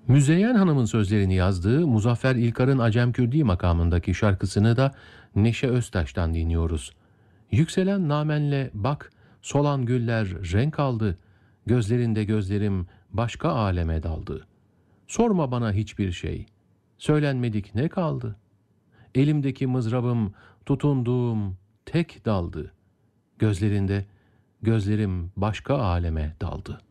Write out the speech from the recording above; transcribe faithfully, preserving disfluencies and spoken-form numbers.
Müzeyyen Hanım'ın sözlerini yazdığı Muzaffer İlkar'ın Acemkürdi makamındaki şarkısını da Neşe Öztaş'tan dinliyoruz. Yükselen namenle bak, solan güller renk aldı, gözlerinde gözlerim başka aleme daldı. Sorma bana hiçbir şey, söylenmedik ne kaldı? Elimdeki mızrabım tutunduğum tek daldı. Gözlerinde gözlerim başka aleme daldı.